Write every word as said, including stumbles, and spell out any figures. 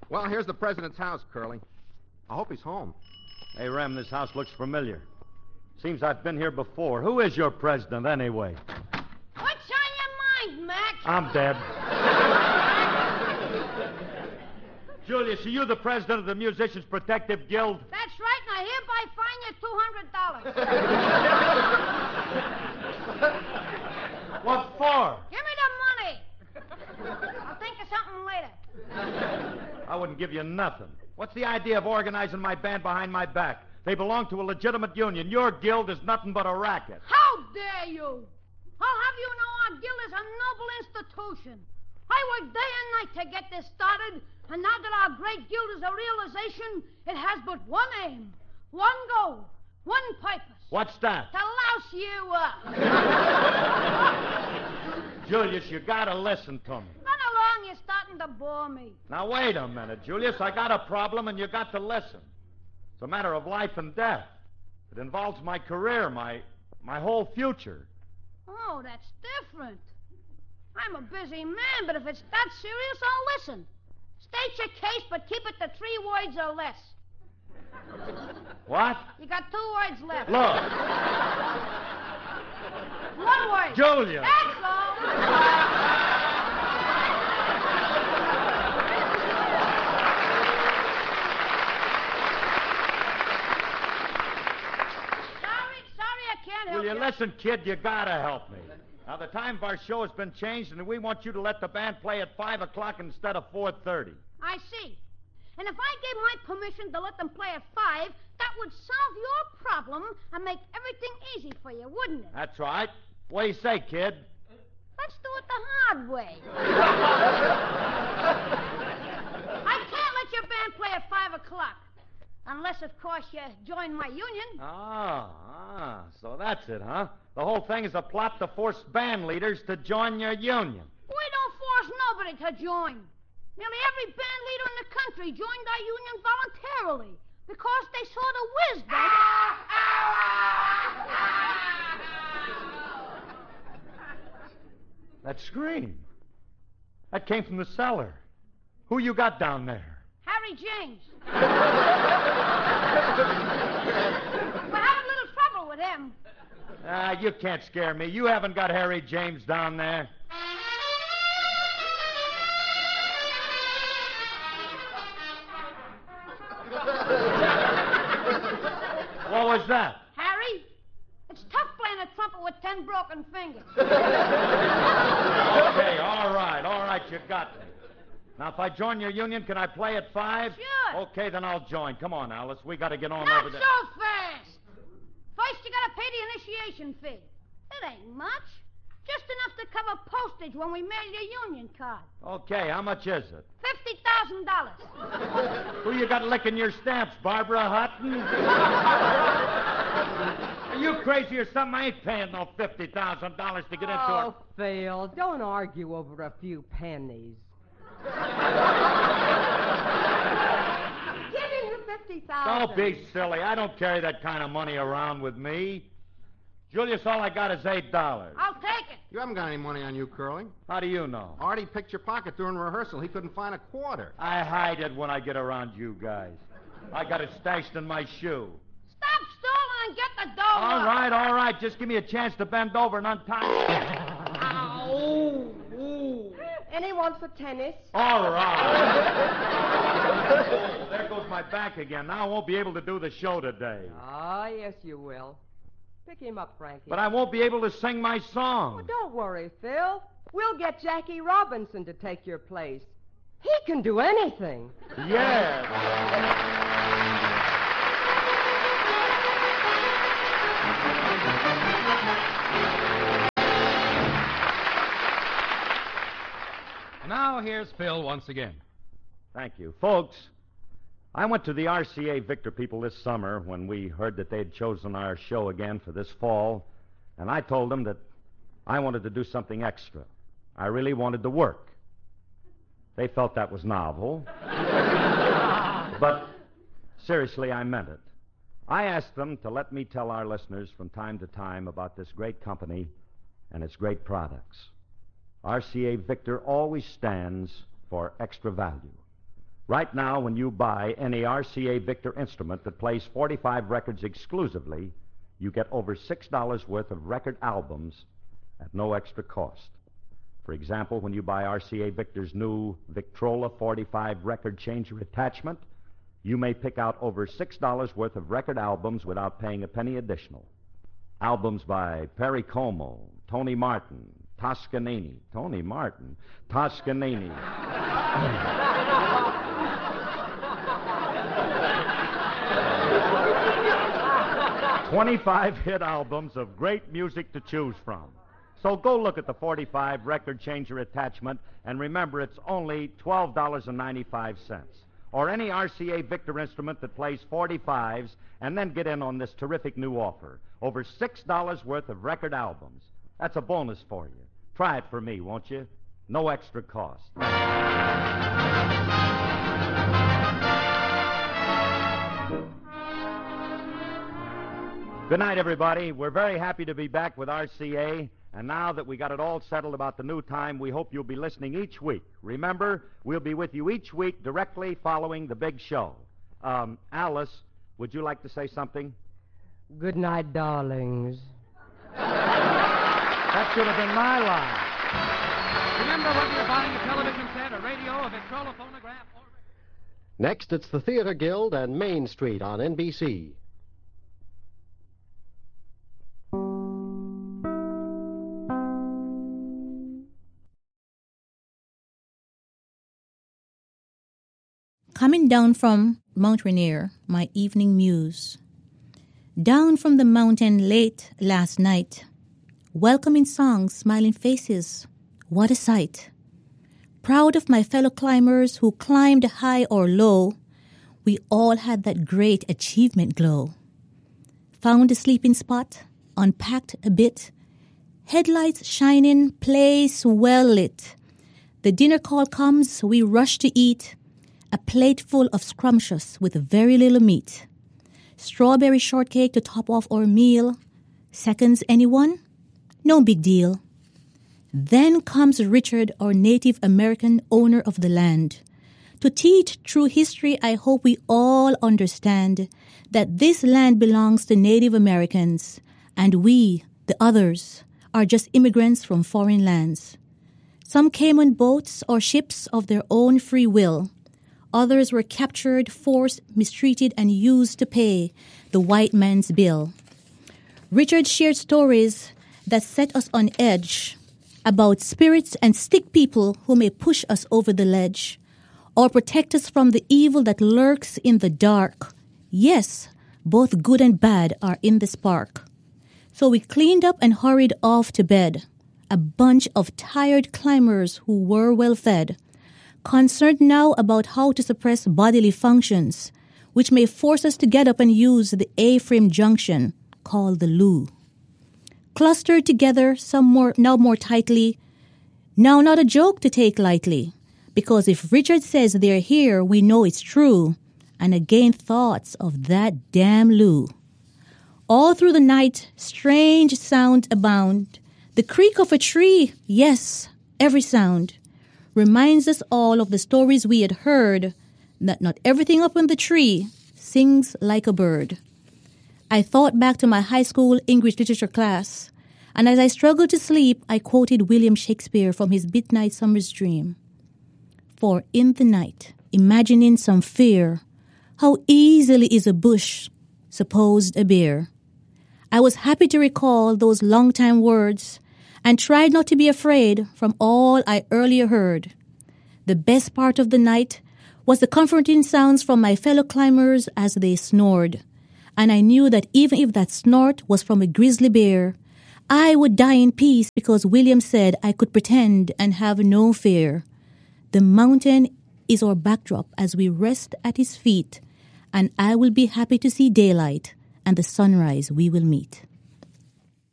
Well, here's the president's house, Curly. I hope he's home. Hey, Rem, this house looks familiar. Seems I've been here before. Who is your president, anyway? What's on your mind, Mac? I'm dead. Julius, are you the president of the Musicians Protective Guild? That's right, and I hereby fine you two hundred dollars. What for? Give me the money. I'll think of something later. I wouldn't give you nothing. What's the idea of organizing my band behind my back? They belong to a legitimate union. Your guild is nothing but a racket. How dare you? I'll have you know our guild is a noble institution. I worked day and night to get this started, and now that our great guild is a realization, it has but one aim, one goal, one purpose. What's that? To louse you up. Julius, you gotta listen to me. Run along, you're starting to bore me. Now, wait a minute, Julius. I got a problem, and you got to listen. It's a matter of life and death. It involves my career, my my whole future. Oh, that's different. I'm a busy man, but if it's that serious, I'll listen. State your case, but keep it to three words or less. What? You got two words left. Look. One word. Julia. That's all. Will you listen, kid? You gotta help me. Now, the time of our show has been changed, and we want you to let the band play at five o'clock instead of four thirty. I see. And if I gave my permission to let them play at five, that would solve your problem and make everything easy for you, wouldn't it? That's right. What do you say, kid? Let's do it the hard way. I can't let your band play at five o'clock. Unless, of course, you join my union. Ah, ah, so that's it, huh? The whole thing is a plot to force band leaders to join your union. We don't force nobody to join. Nearly every band leader in the country joined our union voluntarily because they saw the wisdom. That scream. That came from the cellar. Who you got down there? Harry James. We're having a little trouble with him. Ah, you can't scare me. You haven't got Harry James down there. What was that? Harry, it's tough playing a trumpet with ten broken fingers. Okay, all right, all right, you got me. Now, if I join your union, can I play at five? Sure. Okay, then I'll join. Come on, Alice. We got to get on Not over there. so fast. First, you got to pay the initiation fee. It ain't much. Just enough to cover postage when we mail your union card. Okay, how much is it? Fifty thousand dollars. Who you got licking your stamps, Barbara Hutton? Are you crazy or something? I ain't paying no fifty thousand dollars to get into it. Oh, Phil, don't argue over a few pennies. Give him the fifty thousand. Don't be silly. I don't carry that kind of money around with me. Julius, all I got is eight dollars. I'll take it. You haven't got any money on you, Curly. How do you know? Artie picked your pocket during rehearsal. He couldn't find a quarter. I hide it when I get around you guys. I got it stashed in my shoe. Stop stalling and get the dough. All up. right, all right. Just give me a chance to bend over and untie. Ow! Ooh. Anyone for tennis? All right. Oh, there goes my back again. Now I won't be able to do the show today. Ah, yes, you will. Pick him up, Frankie. But I won't be able to sing my song. Oh, don't worry, Phil. We'll get Jackie Robinson to take your place. He can do anything. Yes. Now here's Phil once again. Thank you. Folks, I went to the R C A Victor people this summer when we heard that they'd chosen our show again for this fall, and I told them that I wanted to do something extra. I really wanted to work. They felt that was novel. But seriously, I meant it. I asked them to let me tell our listeners from time to time about this great company and its great products. R C A Victor always stands for extra value. Right now, when you buy any R C A Victor instrument that plays forty-five records exclusively, you get over six dollars worth of record albums at no extra cost. For example, when you buy R C A Victor's new Victrola forty-five record changer attachment, you may pick out over six dollars worth of record albums without paying a penny additional. Albums by Perry Como, Tony Martin, Toscanini, Tony Martin, Toscanini. twenty-five hit albums of great music to choose from. So go look at the forty-five record changer attachment, and remember it's only twelve dollars and ninety-five cents. Or any R C A Victor instrument that plays forty-fives, and then get in on this terrific new offer. Over six dollars worth of record albums. That's a bonus for you. Try it for me, won't you? No extra cost. Good night, everybody. We're very happy to be back with R C A. And now that we got it all settled about the new time, we hope you'll be listening each week. Remember, we'll be with you each week directly following the big show. Um, Alice, would you like to say something? Good night, darlings. That should have been my line. Remember, whether you're buying a television set, a radio, a Victrola phonograph, or... Next, it's the Theater Guild and Main Street on N B C. Coming down from Mount Rainier, my evening muse. Down from the mountain late last night. Welcoming songs, smiling faces. What a sight. Proud of my fellow climbers who climbed high or low. We all had that great achievement glow. Found a sleeping spot, unpacked a bit. Headlights shining, place well lit. The dinner call comes, we rush to eat. A plate full of scrumptious with very little meat. Strawberry shortcake to top off our meal. Seconds, anyone? No big deal. Then comes Richard, our Native American owner of the land. To teach true history, I hope we all understand that this land belongs to Native Americans, and we, the others, are just immigrants from foreign lands. Some came on boats or ships of their own free will. Others were captured, forced, mistreated, and used to pay the white man's bill. Richard shared stories that set us on edge about spirits and stick people who may push us over the ledge or protect us from the evil that lurks in the dark. Yes, both good and bad are in the spark. So we cleaned up and hurried off to bed, a bunch of tired climbers who were well fed. Concerned now about how to suppress bodily functions, which may force us to get up and use the A-frame junction, called the loo. Clustered together, some more now more tightly, now not a joke to take lightly, because if Richard says they're here, we know it's true, and again thoughts of that damn loo. All through the night, strange sounds abound. The creak of a tree, yes, every sound. Reminds us all of the stories we had heard, that not everything up in the tree sings like a bird. I thought back to my high school English literature class, and as I struggled to sleep, I quoted William Shakespeare from his Midnight Summer's Dream. For in the night, imagining some fear, how easily is a bush supposed a bear. I was happy to recall those long-time words, and tried not to be afraid from all I earlier heard. The best part of the night was the comforting sounds from my fellow climbers as they snored, and I knew that even if that snort was from a grizzly bear, I would die in peace because William said I could pretend and have no fear. The mountain is our backdrop as we rest at his feet, and I will be happy to see daylight and the sunrise we will meet.